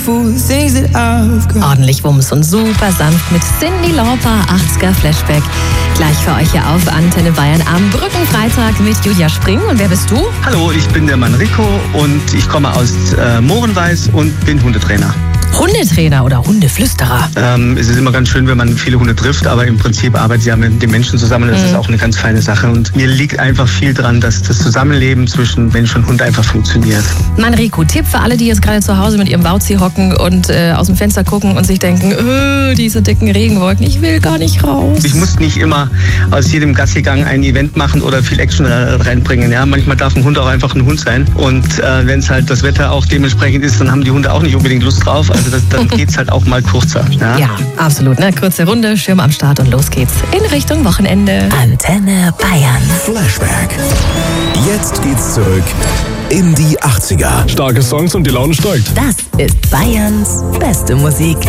Ordentlich Wumms und super sanft mit Cyndi Lauper, 80er Flashback. Gleich für euch hier auf Antenne Bayern am Brückenfreitag mit Julia Spring. Und wer bist du? Hallo, ich bin der Manrico und ich komme aus Mohrenweiß und bin Hundetrainer. Hundetrainer oder Hundeflüsterer? Es ist immer ganz schön, wenn man viele Hunde trifft, aber im Prinzip arbeitet ja mit den Menschen zusammen. Das ist auch eine ganz feine Sache. Und mir liegt einfach viel dran, dass das Zusammenleben zwischen Mensch und Hund einfach funktioniert. Manrico, Tipp für alle, die jetzt gerade zu Hause mit ihrem Bauzi hocken und aus dem Fenster gucken und sich denken, diese dicken Regenwolken, ich will gar nicht raus. Ich muss nicht immer aus jedem Gassigang ein Event machen oder viel Action reinbringen. Ja? Manchmal darf ein Hund auch einfach ein Hund sein. Und wenn es halt das Wetter auch dementsprechend ist, dann haben die Hunde auch nicht unbedingt Lust drauf. Also dann geht's halt auch mal kurzer. Ja, absolut. Ne? Kurze Runde, Schirm am Start und los geht's in Richtung Wochenende. Antenne Bayern. Flashback. Jetzt geht's zurück in die 80er. Starke Songs und die Laune steigt. Das ist Bayerns beste Musik.